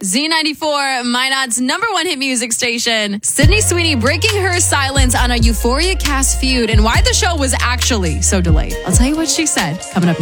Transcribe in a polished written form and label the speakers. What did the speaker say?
Speaker 1: Z94, Minot's #1 hit music station. Sydney Sweeney breaking her silence on a Euphoria cast feud and why the show was actually so delayed. I'll tell you what she said coming up.